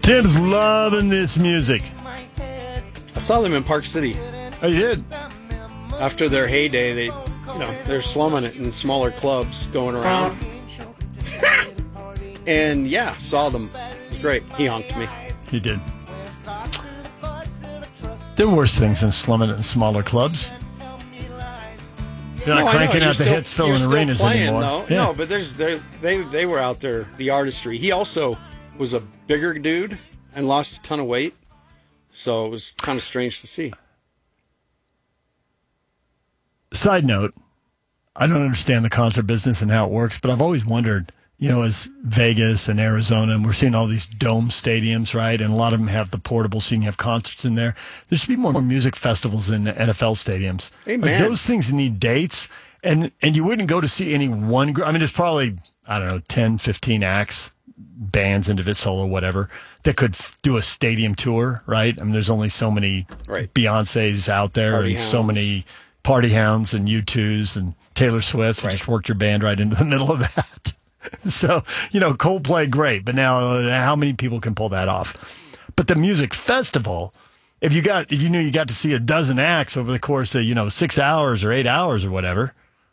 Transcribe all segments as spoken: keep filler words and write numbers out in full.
Tim's loving this music. I saw them in Park City. Oh, you did? After their heyday, they, you know, they're slumming it in smaller clubs going around. And yeah, saw them. It was great. He honked me. He did. There are worse things than slumming it in smaller clubs. You're not no, cranking out the still, hits filling arenas playing, anymore. Though. Yeah. No, but there's they they were out there, the artistry. He also was a bigger dude and lost a ton of weight, so it was kind of strange to see. Side note, I don't understand the concert business and how it works, but I've always wondered, you know, as Vegas and Arizona, and we're seeing all these dome stadiums, right? And a lot of them have the portable, so you can have concerts in there. There should be more music festivals in N F L stadiums. Amen. Like, those things need dates, and, and you wouldn't go to see any one group. I mean, there's probably, I don't know, ten, fifteen acts, bands, individual or whatever, that could f- do a stadium tour, right? I mean, there's only so many right. Beyonces out there, Party and hounds. so many Party Hounds and U twos and Taylor Swift. You right. just worked your band right into the middle of that. So, you know, Coldplay, great. But now, uh, how many people can pull that off? But the music festival, if you got, if you knew you got to see a dozen acts over the course of, you know, six hours or eight hours or whatever,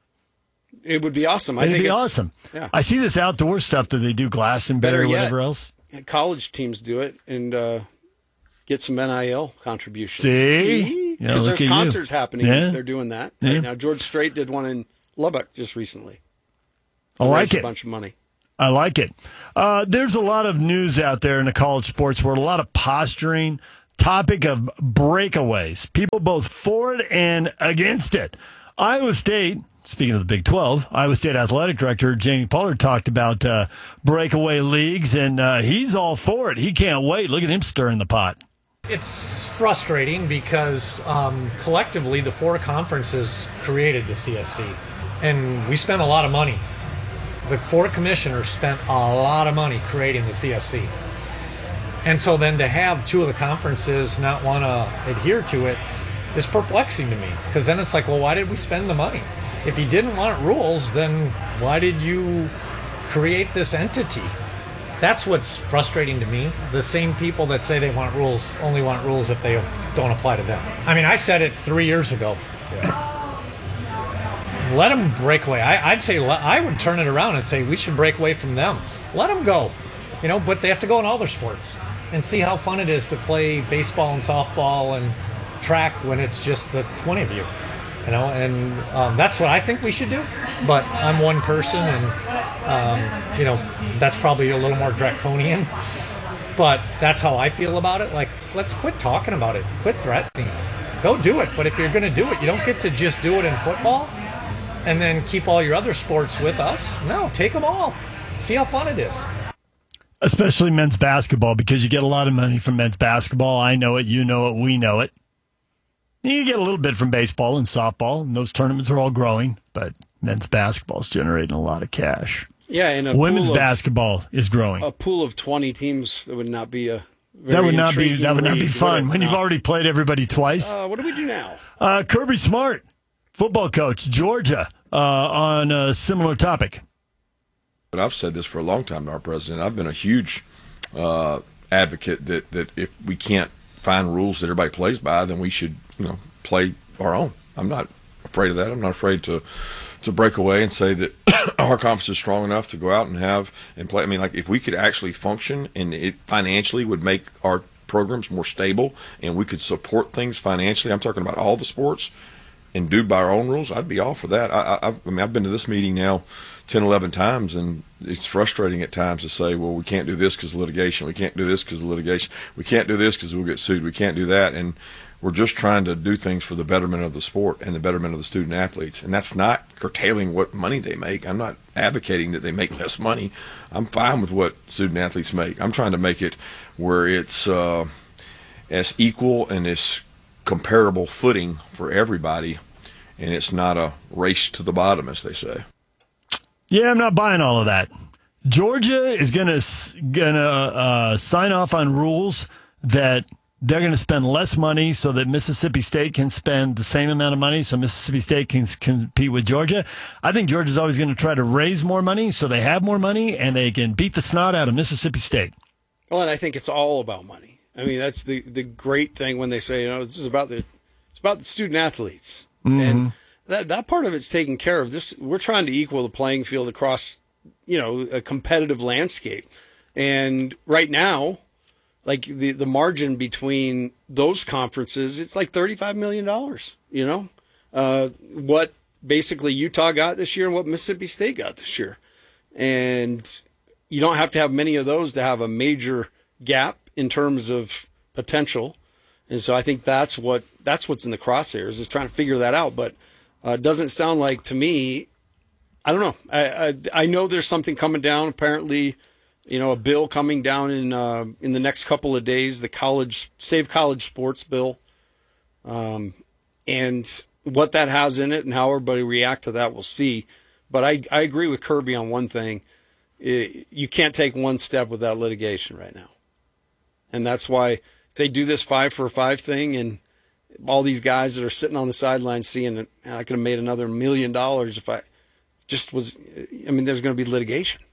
it would be awesome. I it'd think be it's, awesome. Yeah. I see this outdoor stuff that they do, Glastonbury Better or yet, whatever else. College teams do it and uh, get some N I L contributions. See? Yeah, because look there's at you. concerts happening. Yeah. They're doing that Yeah. right now. George Strait did one in Lubbock just recently. I like Raised it. A bunch of money. I like it. Uh, there's a lot of news out there in the college sports world, a lot of posturing, topic of breakaways, people both for it and against it. Iowa State, speaking of the Big twelve, Iowa State Athletic Director Jamie Pollard talked about uh, breakaway leagues, and uh, he's all for it. He can't wait. Look at him stirring the pot. It's frustrating because um, collectively the four conferences created the C S C, and we spent a lot of money. The four commissioners spent a lot of money creating the C S C. And so then to have two of the conferences not want to adhere to it is perplexing to me, because then it's like, well, why did we spend the money? If you didn't want rules, then why did you create this entity? That's what's frustrating to me. The same people that say they want rules only want rules if they don't apply to them. I mean, I said it three years ago. Yeah. Let them break away. I, I'd say I would turn it around and say we should break away from them. Let them go, you know. But they have to go in all their sports and see how fun it is to play baseball and softball and track when it's just the twenty of you, you know. And um, that's what I think we should do. But I'm one person, and um, you know, that's probably a little more draconian. But that's how I feel about it. Like, let's quit talking about it. Quit threatening. Go do it. But if you're going to do it, you don't get to just do it in football and then keep all your other sports with us. No, take them all. See how fun it is. Especially men's basketball, because you get a lot of money from men's basketball. I know it, you know it, we know it. You get a little bit from baseball and softball, and those tournaments are all growing, but men's basketball is generating a lot of cash. Yeah, and a women's pool of, basketball is growing. A pool of twenty teams, that would not be a very That would not be that would not be league, fun would when it? you've No. already played everybody twice. Uh, what do we do now? Uh, Kirby Smart, football coach, Georgia, uh, on a similar topic. But I've said this for a long time to our president. I've been a huge uh, advocate that, that if we can't find rules that everybody plays by, then we should, you know, play our own. I'm not afraid of that. I'm not afraid to to break away and say that our conference is strong enough to go out and have and play. I mean, like, if we could actually function and it financially would make our programs more stable and we could support things financially, I'm talking about all the sports, and do by our own rules, I'd be all for that. I, I, I mean, I've been to this meeting now ten, eleven times, and it's frustrating at times to say, well, we can't do this because of litigation. We can't do this because of litigation. We can't do this because we'll get sued. We can't do that. And we're just trying to do things for the betterment of the sport and the betterment of the student athletes. And that's not curtailing what money they make. I'm not advocating that they make less money. I'm fine with what student athletes make. I'm trying to make it where it's uh, as equal and as comparable footing for everybody, and it's not a race to the bottom, as they say. Yeah, I'm not buying all of that. Georgia is gonna gonna uh, sign off on rules that they're going to spend less money so that Mississippi State can spend the same amount of money so Mississippi State can compete with Georgia. I think Georgia's always going to try to raise more money so they have more money and they can beat the snot out of Mississippi State. Well, and I think it's all about money. I mean, that's the, the great thing when they say, you know, this is about the it's about the student athletes, mm-hmm. and that that part of it's taken care of. This we're trying to equal the playing field across, you know, a competitive landscape, and right now, like the the margin between those conferences, it's like thirty-five million dollars. You know, uh, what basically Utah got this year and what Mississippi State got this year, and you don't have to have many of those to have a major gap in terms of potential. And so I think that's what that's what's in the crosshairs, is trying to figure that out. But uh, it doesn't sound like to me, I don't know. I, I I know there's something coming down. Apparently, you know, a bill coming down in uh, in the next couple of days, the college Save College Sports bill. Um, and what that has in it and how everybody react to that, we'll see. But I, I agree with Kirby on one thing. It, you can't take one step without litigation right now. And that's why they do this five for five thing, and all these guys that are sitting on the sidelines seeing it, and I could have made another million dollars if I just was, I mean, there's going to be litigation.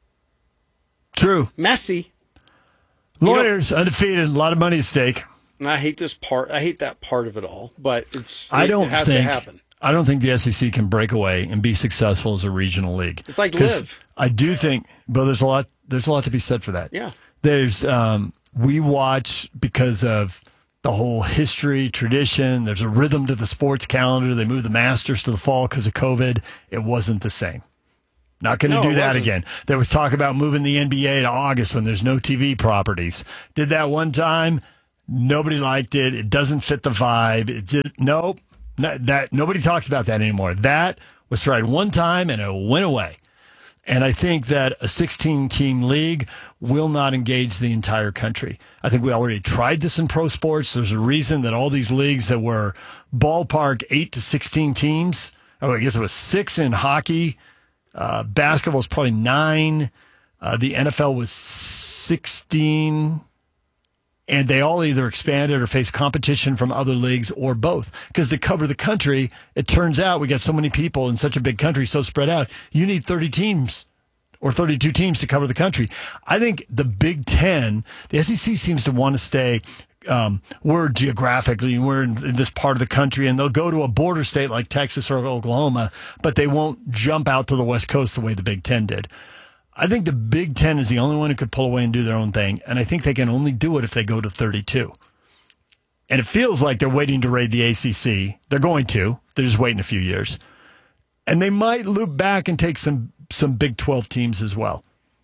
True. Messy. Lawyers, you know, undefeated, a lot of money at stake. And I hate this part. I hate that part of it all, but it's, I it, don't it has think, to happen. I don't think the S E C can break away and be successful as a regional league. It's like live. I do think, but there's a lot, there's a lot to be said for that. Yeah. There's, um, we watch because of the whole history, tradition. There's a rhythm to the sports calendar. They moved the Masters to the fall because of COVID. It wasn't the same. Not going to No, do it that wasn't. again. There was talk about moving the N B A to August when there's no T V properties. Did that one time. Nobody liked it. It doesn't fit the vibe. It just, nope. No, that, nobody talks about that anymore. That was tried one time and it went away. And I think that a sixteen-team league will not engage the entire country. I think we already tried this in pro sports. There's a reason that all these leagues that were ballpark eight to sixteen teams, oh, I guess it was six in hockey. Uh, basketball was probably nine. Uh, the N F L was sixteen. And they all either expanded or faced competition from other leagues or both. Because to cover the country, it turns out we got so many people in such a big country, so spread out. You need thirty teams or thirty-two teams to cover the country. I think the Big Ten, the S E C seems to want to stay, um, we're geographically, we're in, in this part of the country, and they'll go to a border state like Texas or Oklahoma, but they won't jump out to the West Coast the way the Big Ten did. I think the Big Ten is the only one who could pull away and do their own thing, and I think they can only do it if they go to thirty-two. And it feels like they're waiting to raid the A C C. They're going to. They're just waiting a few years. And they might loop back and take some, some Big twelve teams as well.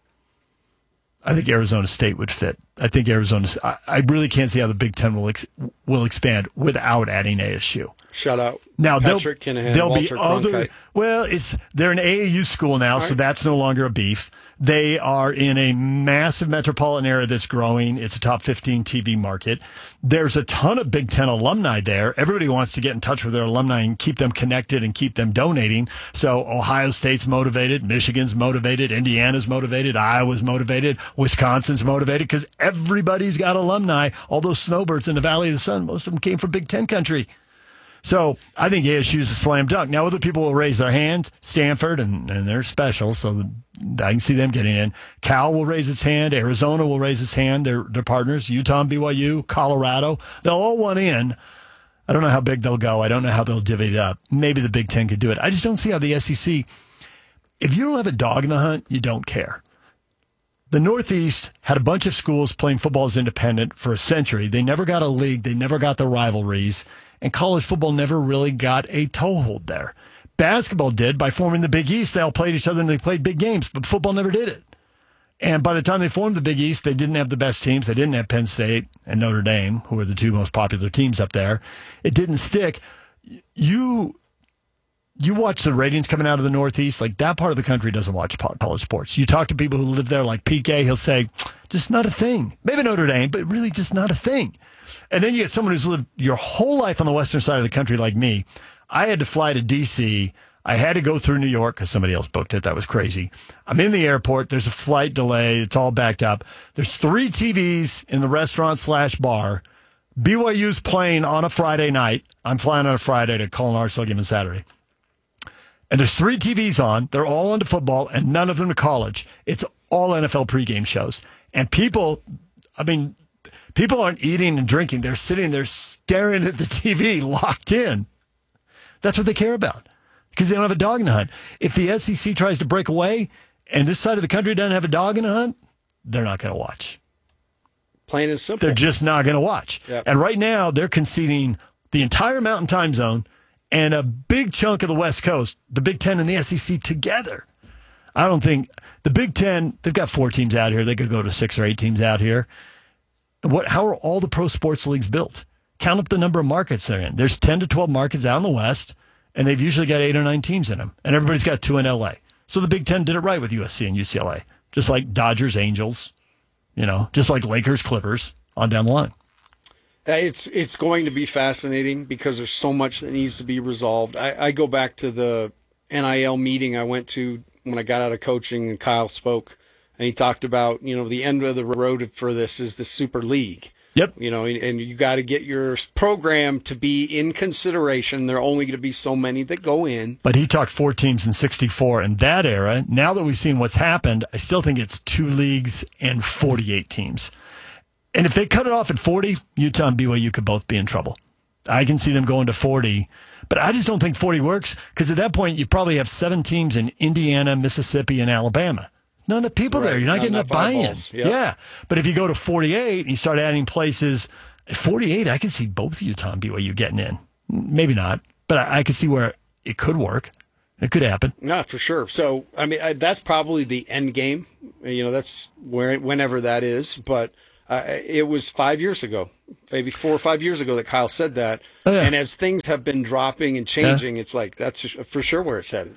I think Arizona State would fit. I think Arizona – I I really can't see how the Big Ten will ex, will expand without adding A S U. Shout out Now, Patrick there'll, Kinahan, there'll Walter be other. Cronkite. Well, it's they're an A A U school now, so right. that's no longer a beef. They are in a massive metropolitan area that's growing. It's a top fifteen T V market. There's a ton of Big Ten alumni there. Everybody wants to get in touch with their alumni and keep them connected and keep them donating. So Ohio State's motivated, Michigan's motivated, Indiana's motivated, Iowa's motivated, Wisconsin's motivated, because everybody's got alumni. All those snowbirds in the Valley of the Sun, most of them came from Big Ten country. So I think A S U is a slam dunk. Now other people will raise their hands. Stanford, and, and they're special, so I can see them getting in. Cal will raise its hand. Arizona will raise its hand. They're, they're partners. Utah and B Y U, Colorado. They'll all want in. I don't know how big they'll go. I don't know how they'll divvy it up. Maybe the Big Ten could do it. I just don't see how the S E C, if you don't have a dog in the hunt, you don't care. The Northeast had a bunch of schools playing football as independent for a century. They never got a league. They never got the rivalries. And college football never really got a toehold there. Basketball did by forming the Big East. They all played each other and they played big games, but football never did it. And by the time they formed the Big East, they didn't have the best teams. They didn't have Penn State and Notre Dame, who were the two most popular teams up there. It didn't stick. You you watch the ratings coming out of the Northeast, like that part of the country doesn't watch college sports. You talk to people who live there like P K, he'll say, just not a thing. Maybe Notre Dame, but really just not a thing. And then you get someone who's lived your whole life on the western side of the country like me. I had to fly to D C. I had to go through New York because somebody else booked it. That was crazy. I'm in the airport. There's a flight delay. It's all backed up. There's three T Vs in the restaurant slash bar. B Y U's playing on a Friday night. I'm flying on a Friday to Colin Arsenal game on Saturday. And there's three T Vs on. They're all into football, and none of them to college. It's all N F L pregame shows. And people I mean, people aren't eating and drinking. They're sitting there staring at the T V, locked in. That's what they care about because they don't have a dog in the hunt. If the S E C tries to break away and this side of the country doesn't have a dog in the hunt, they're not going to watch. Plain and simple. They're just not going to watch. Yep. And right now, they're conceding the entire Mountain Time Zone and a big chunk of the West Coast, the Big Ten and the S E C together. I don't think the Big Ten, they've got four teams out here. They could go to six or eight teams out here. What? How are all the pro sports leagues built? Count up the number of markets they're in. There's ten to twelve markets out in the West, and they've usually got eight or nine teams in them. And everybody's got two in L A. So the Big Ten did it right with U S C and U C L A. Just like Dodgers, Angels, you know, just like Lakers, Clippers, on down the line. Uh, It's it's going to be fascinating because there's so much that needs to be resolved. I, I go back to the N I L meeting I went to when I got out of coaching, and Kyle spoke, and he talked about, you know, the end of the road for this is the Super League. Yep. You know, and you got to get your program to be in consideration. There are only going to be so many that go in. But he talked four teams in sixty-four in that era. Now that we've seen what's happened, I still think it's two leagues and forty-eight teams. And if they cut it off at forty, Utah and B Y U could both be in trouble. I can see them going to forty, but I just don't think forty works because at that point you probably have seven teams in Indiana, Mississippi, and Alabama. Not enough people Right. there. You're not, Not getting enough enough buy-in. eyeballs. Yep. Yeah. But if you go to forty-eight and you start adding places, at forty-eight, I could see both Utah and B Y U getting in. Maybe not, but I, I could see where it could work. It could happen. No, for sure. So, I mean, I, that's probably the end game. You know, that's where whenever that is. But uh, it was five years ago, maybe four or five years ago that Kyle said that. Oh, yeah. And as things have been dropping and changing, it's like that's for sure where it's headed.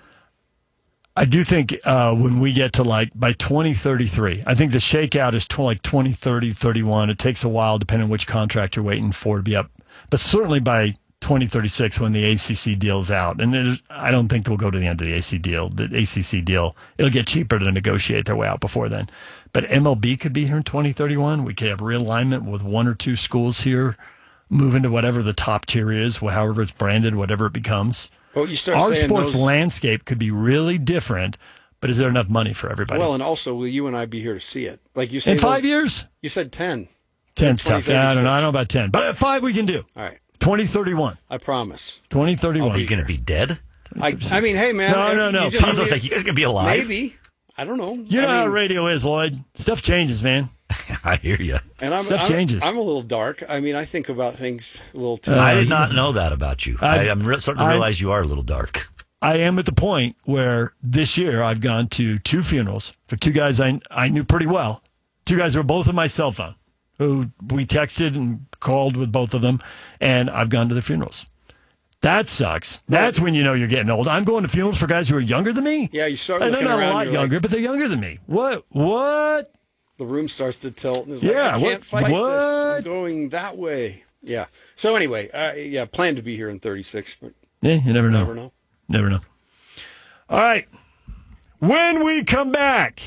I do think uh, when we get to like by twenty thirty-three, I think the shakeout is tw- like twenty thirty, thirty-one. It takes a while depending on which contract you're waiting for to be up. But certainly by twenty thirty-six when the A C C deal's out. And it is, I don't think they'll go to the end of the A C C deal. The A C C deal, it'll get cheaper to negotiate their way out before then. But M L B could be here in twenty thirty-one. We could have realignment with one or two schools here, move into whatever the top tier is, however it's branded, whatever it becomes. Well, you start Our saying sports those, landscape could be really different, but is there enough money for everybody? well, and also, will you and I be here to see it? Like you said, in five years? You said ten. ten stuff. Yeah, I don't know. I don't know about ten. But at five, we can do. All right. twenty thirty-one. I promise. twenty thirty-one. Are you going to be dead? I, I mean, hey, man. No, no, no. You just- I was like, you guys going to be alive? maybe. I don't know. You know I how mean, radio is, Lloyd. Stuff changes, man. I hear you. and I'm, stuff I'm, changes. I'm a little dark. I mean, I think about things a little too. Uh, I did you- not know that about you. I, I've- I'm re- starting to I've- realize you are a little dark. I am at the point where this year I've gone to two funerals for two guys I, I knew pretty well. Two guys who were both on my cell phone, who we texted and called with both of them, and I've gone to the funerals. That sucks. That's when you know you're getting old. I'm going to funerals for guys who are younger than me. Yeah, you start And they're looking not a around, lot you're younger, like- but they're younger than me. What? What? The room starts to tilt, and it's Yeah, like, I what- can't fight this. I'm what? going that way. Yeah. So anyway, uh, yeah, plan to be here in thirty-six, but Yeah, you never know. never know. Never know. All right. When we come back,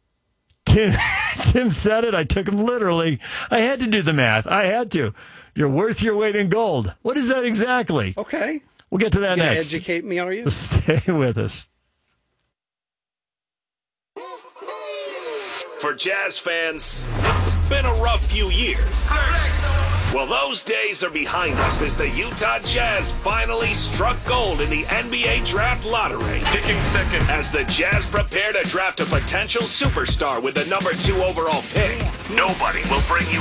Tim, Tim said it. I took him literally. I had to do the math. I had to. You're worth your weight in gold. What is that exactly? Okay. We'll get to that You gonna next. educate me, are you? Stay with us. For Jazz fans, it's been a rough few years. Well, those days are behind us as the Utah Jazz finally struck gold in the N B A Draft Lottery. Picking second. As the Jazz prepare to draft a potential superstar with the number two overall pick, nobody will bring you